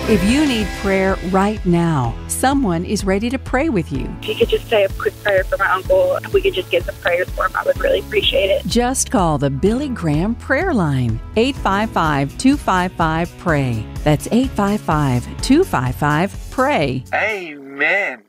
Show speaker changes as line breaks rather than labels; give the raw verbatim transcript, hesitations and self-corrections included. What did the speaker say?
If you need prayer right now, someone is ready to pray with you.
If you could just say a quick prayer for my uncle, if we could just get some prayers for him, I would really appreciate it.
Just call the Billy Graham Prayer Line, eight five five, two five five, P R A Y. That's eight five five, two five five, P R A Y.
Amen.